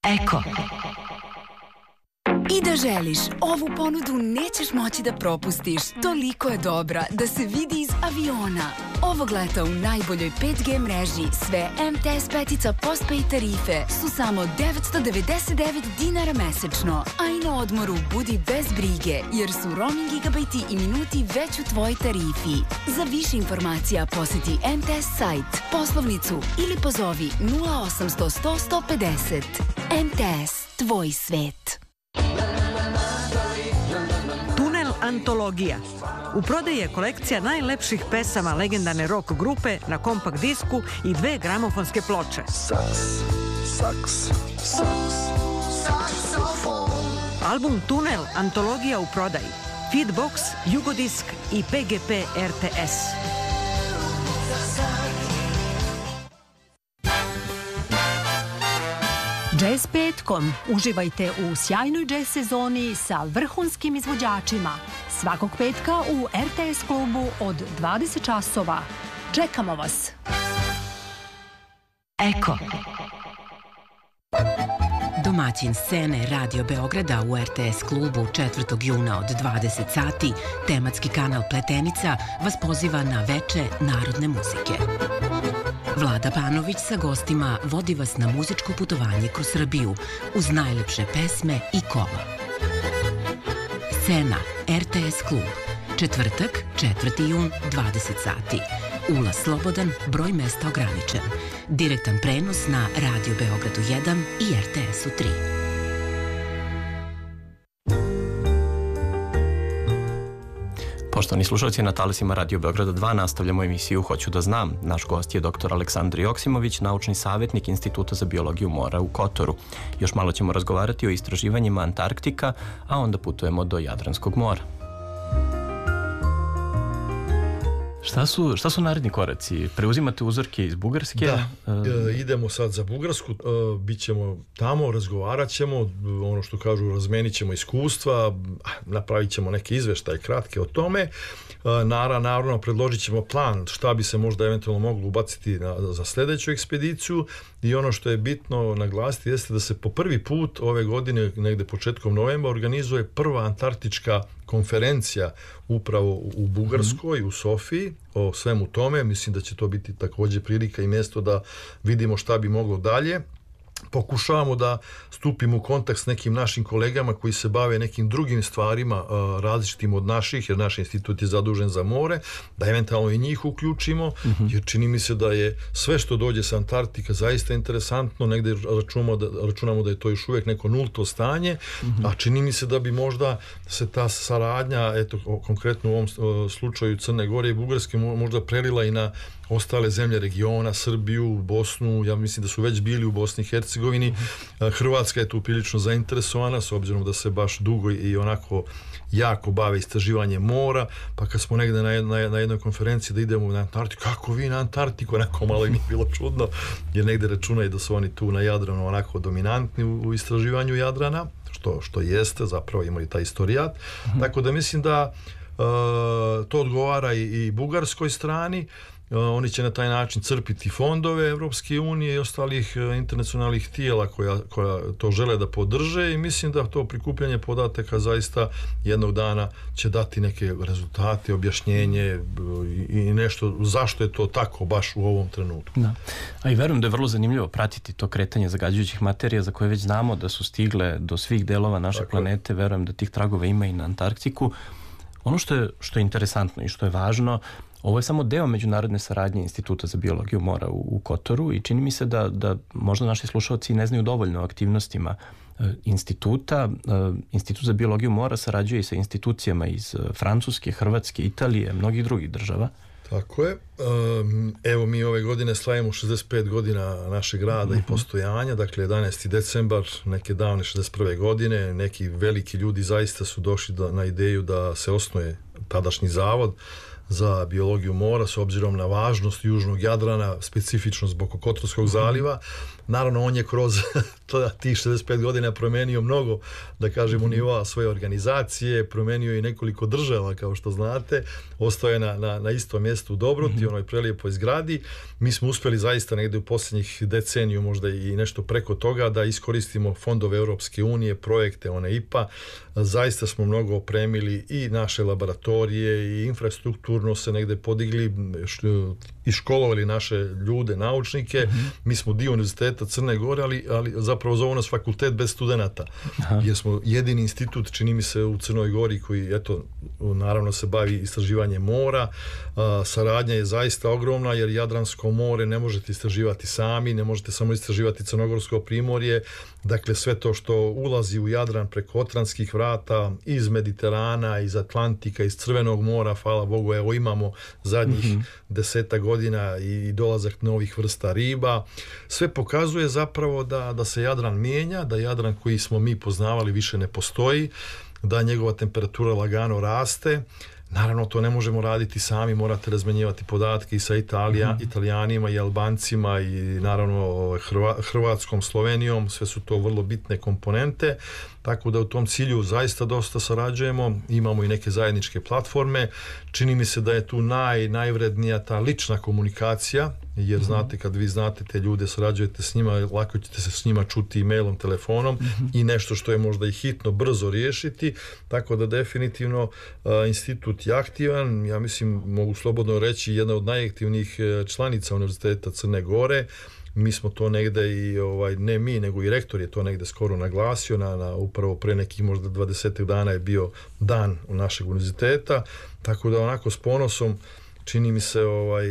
Eko. I da želiš, ovu ponudu nećeš moći da propustiš. Toliko je dobra da se vidi iz aviona. Ovog leta u najboljoj 5G mreži sve MTS petica postpaid tarife su samo 999 dinara mesečno. A i na odmoru budi bez brige, jer su roaming gigabajti i minuti već u tvojoj tarifi. Za više informacija posjeti MTS sajt, poslovnicu ili pozovi 0800 100 150. MTS, tvoj svet. Tunel antologija. U prodaji je kolekcija najlepših pesama legendarne rock grupe na kompakt disku i 2 gramofonske ploče. Album Tunel antologija u prodaji. Feedbox, Jugodisk i PGP RTS. Jazz petkom. Uživajte u sjajnoj jazz sezoni sa vrhunskim izvođačima. Svakog petka u RTS klubu od 20 časova. Čekamo vas. Eko. Domaćin scene Radio Beograda u RTS klubu 4. juna od 20 sati, tematski kanal Pletenica vas poziva na veče narodne muzike. Vlada Panović sa gostima vodi vas na muzičko putovanje kroz Srbiju uz najlepše pesme i kola. Scena RTS klub. Četvrtak, 4. jun, 20 sati. Ulaz slobodan, broj mesta ograničen. Direktan prenos na Radio Beogradu 1 i RTS-u 3. Poštovani slušalci, na talasima Radio Beograda 2 nastavljamo emisiju Hoću da znam. Naš gost je dr. Aleksandar Joksimović, naučni savjetnik Instituta za biologiju mora u Kotoru. Još malo ćemo razgovarati o istraživanjima Antarktika, a onda putujemo do Jadranskog mora. Šta su naredni koraci? Preuzimate uzorke iz Bugarske? Da, idemo sad za Bugarsku, bit ćemo tamo, razgovarat ćemo, ono što kažu, razmenit ćemo iskustva, napravit ćemo neke izveštaje kratke o tome. Naravno, predložit ćemo plan šta bi se možda eventualno moglo ubaciti za sljedeću ekspediciju i ono što je bitno naglasiti jeste da se po prvi put ove godine, negde početkom novembra, organizuje prva antarktička konferencija upravo u Bugarskoj, u Sofiji, o svemu tome. Mislim da će to biti također prilika i mjesto da vidimo šta bi moglo dalje. Pokušavamo da stupimo u kontakt s nekim našim kolegama koji se bave nekim drugim stvarima različitim od naših, jer naš institut je zadužen za more, da eventualno i njih uključimo, jer čini mi se da je sve što dođe sa Antarktika zaista interesantno, negde računamo da je to još uvijek neko nulto stanje, a čini mi se da bi možda se ta saradnja, eto konkretno u ovom slučaju Crne Gore i Bugarske, možda prelila i na ostale zemlje regiona, Srbiju, Bosnu. Ja mislim da su već bili u Bosni i Hercegovini. Hrvatska je tu prilično zainteresovana, s obzirom da se baš dugo i onako jako bave istraživanjem mora, pa kad smo negde na jednoj konferenciji da idemo na Antarktiku, kako vi na Antarktiku, onako malo im je bilo čudno, jer negde računaju da su oni tu na Jadranu onako dominantni u istraživanju Jadrana, što jeste, zapravo imaju taj istorijat. Tako da mislim da to odgovara i bugarskoj strani. Oni će na taj način crpiti fondove Evropske unije i ostalih internacionalnih tijela koja to žele da podrže i mislim da to prikupljanje podataka zaista jednog dana će dati neke rezultate, objašnjenje i nešto zašto je to tako baš u ovom trenutku. Da. A i verujem da je vrlo zanimljivo pratiti to kretanje zagađujućih materija za koje već znamo da su stigle do svih delova naše planete. Verujem da tih tragova ima i na Antarktiku. Ono što je interesantno i što je važno, ovo je samo deo međunarodne saradnje Instituta za biologiju mora u Kotoru i čini mi se da možda naši slušalci ne znaju dovoljno o aktivnostima instituta. Institut za biologiju mora sarađuje i sa institucijama iz Francuske, Hrvatske, Italije, mnogih drugih država. Tako je. Evo mi ove godine slavimo 65 godina našeg rada i postojanja, dakle 11. decembar neke davne 61. godine, neki veliki ljudi zaista su došli na ideju da se osnuje tadašnji zavod za biologiju mora s obzirom na važnost južnog Jadrana, specifičnost Bokokotorskog zaliva. Naravno, on je kroz tih 65 godina promenio mnogo, da kažemo, nivoa svoje organizacije, promenio i nekoliko država, kao što znate, ostao je na istom mjestu u Dobroti, onoj prelijepoj zgradi. Mi smo uspjeli zaista negdje u posljednjih deceniju, možda i nešto preko toga, da iskoristimo fondove Europske unije, projekte, one IPA. Zaista smo mnogo opremili i naše laboratorije i infrastrukturno se negdje podigli i školovali naše ljude, naučnike. Mi smo dio Univerziteta Crne Gore, ali zapravo zovu nas fakultet bez studenata. Jer smo jedini institut, čini mi se, u Crnoj Gori koji, eto, naravno se bavi istraživanjem mora. Saradnja je zaista ogromna, jer Jadransko more ne možete istraživati sami, ne možete samo istraživati Crnogorsko primorje. Dakle, sve to što ulazi u Jadran preko Otrantskih vrata, iz Mediterana, iz Atlantika, iz Crvenog mora, hvala Bogu, evo imamo zadnjih 10 godina i dolazak novih vrsta riba. Sve pokazuje zapravo da se Jadran mijenja, da Jadran koji smo mi poznavali više ne postoji, da njegova temperatura lagano raste. Naravno, to ne možemo raditi sami, morate razmenjivati podatke i sa Italijanima i Albancima i naravno Hrvatskom, Slovenijom, sve su to vrlo bitne komponente, tako da u tom cilju zaista dosta sarađujemo, imamo i neke zajedničke platforme. Čini mi se da je tu najvrednija ta lična komunikacija, jer znate, kad vi znate te ljude, sarađujete s njima, lako ćete se s njima čuti e-mailom, telefonom i nešto što je možda i hitno, brzo riješiti, tako da definitivno institut je aktivan. Ja mislim, mogu slobodno reći, jedna od najaktivnijih članica Univerziteta Crne Gore. Mi smo to negde i, ne mi, nego i rektor je to negde skoro naglasio, upravo pre nekih možda 20 dana je bio dan u našeg univerziteta, tako da onako s ponosom, čini mi se,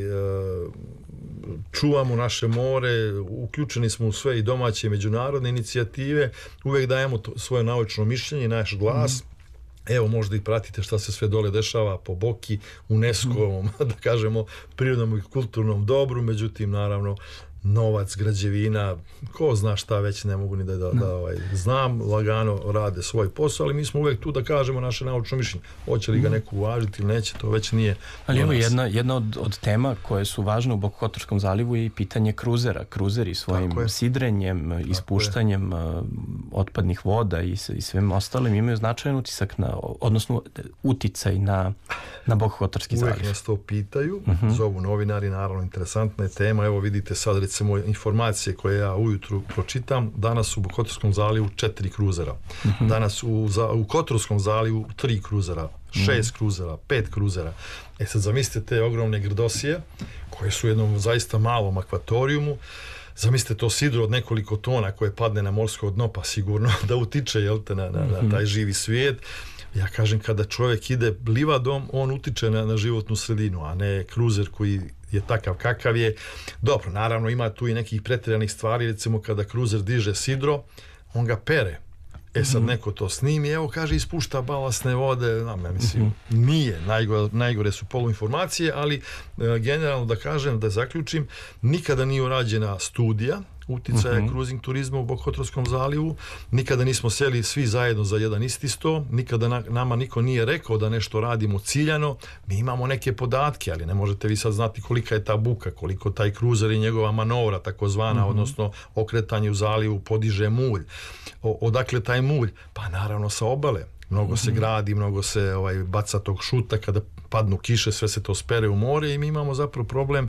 čuvamo naše more, uključeni smo u sve i domaće i međunarodne inicijative, uvijek dajemo svoje naučno mišljenje, naš glas. Evo, možda i pratite šta se sve dole dešava po Boki, UNESCO-ovom, da kažemo, prirodnom i kulturnom dobru, međutim, naravno, novac, građevina, ko zna šta, već ne mogu ni da znam, lagano rade svoj posao, ali mi smo uvijek tu da kažemo naše naučno mišljenje. Hoće li ga neko uvažiti ili neće, to već nije. Ali evo, jedna od tema koje su važne u Bokokotorskom zalivu je i pitanje kruzera. Kruzeri svojim sidrenjem, ispuštanjem otpadnih voda i svim ostalim imaju značajan utisak odnosno uticaj na Bokokotorski zaliv. Uvijek nas to pitaju, zovu novinari, naravno interesantna je tema. Evo vidite sad recimo informacije koje ja ujutru pročitam. Danas u Bokokotorskom zalivu 4 kruzera. Danas u Kotorskom zalivu 3 kruzera, 6 kruzera, 5 kruzera. Sad zamislite te ogromne grdosije koje su u jednom zaista malom akvatorijumu. Zamislite to sidro od nekoliko tona koje padne na morsko dno, pa sigurno da utiče na taj živi svijet. Ja kažem, kada čovjek ide livadom, on utiče na životnu sredinu, a ne kruzer koji je takav kakav je. Dobro, naravno ima tu i nekih pretjeranih stvari, recimo kada kruzer diže sidro, on ga pere. Sad neko to snimi, evo kaže ispušta balasne vode, mislim, nije, najgore su poluinformacije, ali generalno da kažem, da zaključim, nikada nije urađena studija uticaja kruzing turizma u Bokokotorskom zalivu, nikada nismo seli svi zajedno za jedan isti sto, nikada nama niko nije rekao da nešto radimo ciljano. Mi imamo neke podatke, ali ne možete vi sad znati kolika je ta buka, koliko taj kruzer i njegova manovra, takozvana, odnosno okretanje u zalivu podiže mulj. Odakle taj mulj? Pa naravno sa obale. Mnogo se gradi, mnogo se baca tog šuta, kada padnu kiše, sve se to spere u more i mi imamo zapravo problem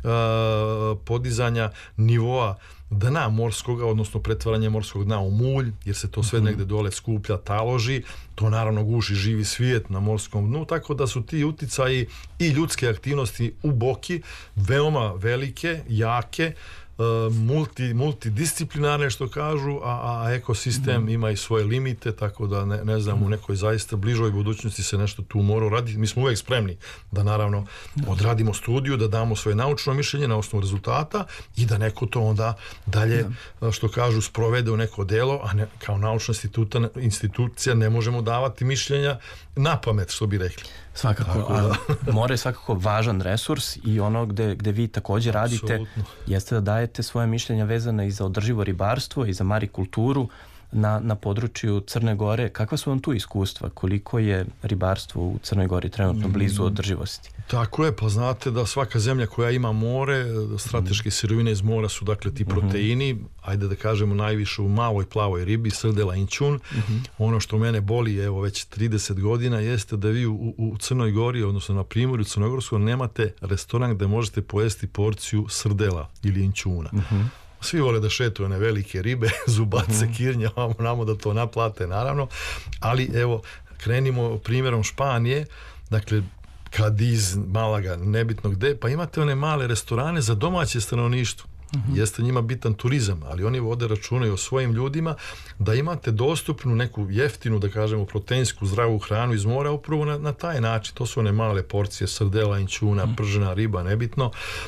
podizanja nivoa dna morskoga, odnosno pretvaranje morskog dna u mulj, jer se to sve negde dole skuplja, taloži, to naravno guši živi svijet na morskom dnu, tako da su ti uticaji i ljudske aktivnosti u Boki veoma velike, jake, multidisciplinarne što kažu, a ekosistem ima i svoje limite, tako da ne znam, u nekoj zaista bližoj budućnosti se nešto tu mora raditi. Mi smo uvijek spremni da naravno odradimo studiju, da damo svoje naučno mišljenje na osnovu rezultata i da neko to onda dalje, što kažu, sprovede u neko delo, a ne, kao naučna institucija ne možemo davati mišljenja na pamet, što bi rekli. Svakako, more je svakako važan resurs i ono gde vi također radite jeste da dajete svoje mišljenja vezane i za održivo ribarstvo i za marikulturu. na području Crne Gore. Kakva su vam tu iskustva? Koliko je ribarstvo u Crnoj Gori trenutno blizu održivosti? Tako je, pa znate da svaka zemlja koja ima more, strateške sirovine iz mora su dakle ti proteini, ajde da kažemo najviše u maloj plavoj ribi, srdela, inćun. Ono što mene boli, evo već 30 godina, jeste da vi u Crnoj Gori, odnosno na Primorju Crnogorskom, nemate restoran gde možete pojesti porciju srdela ili inćuna. Svi vole da šetuju one velike ribe, zubace, kirnja, namo da to naplate, naravno. Ali evo, krenimo primjerom Španije, dakle, Kadiz, Malaga, nebitno gde, pa imate one male restorane za domaće stanovništvo. Jeste njima bitan turizam, ali oni vode računa i o svojim ljudima, da imate dostupnu neku jeftinu, da kažemo, proteinsku, zdravu hranu iz mora, upravo na taj način. To su one male porcije srdela, inćuna, pržena riba, nebitno.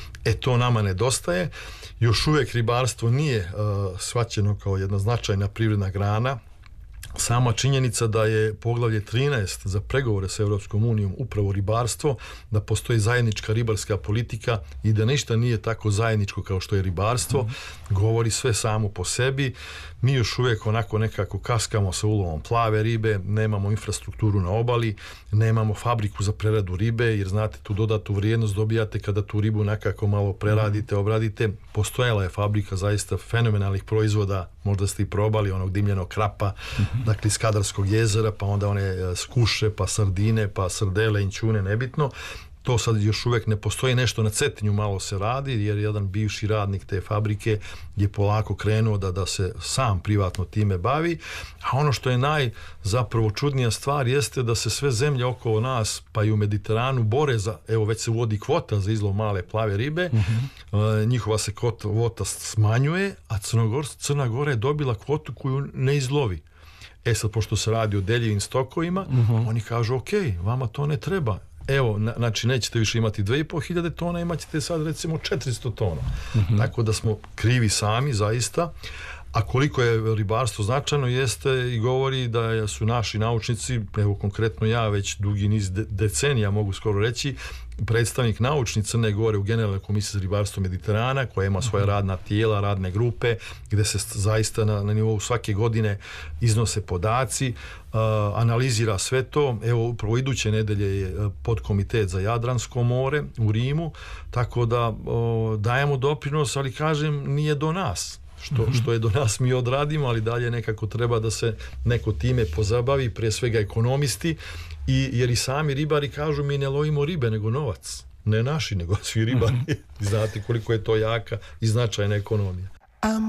To nama nedostaje. Još uvijek ribarstvo nije shvaćeno kao jedna značajna privredna grana. Sama činjenica da je poglavlje 13 za pregovore sa Europskom unijom upravo ribarstvo, da postoji zajednička ribarska politika i da ništa nije tako zajedničko kao što je ribarstvo, govori sve samo po sebi. Mi još uvijek onako nekako kaskamo sa ulovom plave ribe, nemamo infrastrukturu na obali, nemamo fabriku za preradu ribe, jer znate, tu dodatu vrijednost dobijate kada tu ribu nekako malo preradite, obradite. Postojala je fabrika zaista fenomenalnih proizvoda, možda ste i probali onog dimljenog krapa, dakle iz Skadarskog jezera, pa onda one skuše, pa sardine, pa srdele, inćune, nebitno. To sad još uvijek ne postoji, nešto na Cetinju malo se radi, jer jedan bivši radnik te fabrike je polako krenuo da se sam privatno time bavi, a ono što je zapravo čudnija stvar jeste da se sve zemlje okolo nas, pa i u Mediteranu, bore za, evo već se uvodi kvota za izlov male plave ribe, njihova se kvota smanjuje, a Crna Gora je dobila kvotu koju ne izlovi. Sad, pošto se radi o deljivim stokovima, oni kažu, ok, vama to ne treba. Evo, znači nećete više imati 2500 tona, imat ćete sad recimo 400 tona. Tako da smo krivi sami, zaista. A koliko je ribarstvo značajno jeste i govori da su naši naučnici, evo konkretno ja već dugi niz decenija mogu skoro reći, predstavnik naučni Crne Gore u Generalnoj komisiji za ribarstvo Mediterana, koja ima svoja radna tijela, radne grupe, gde se zaista na nivou svake godine iznose podaci, analizira sve to. Evo, upravo iduće nedelje je podkomitet za Jadransko more u Rimu, tako da dajemo doprinos, ali kažem, nije do nas. Što je do nas mi odradimo, ali dalje nekako treba da se neko time pozabavi, prije svega ekonomisti, jer i sami ribari kažu, mi ne lovimo ribe, nego novac. Ne naši, nego svi ribari. Znate koliko je to jaka i značajna ekonomija.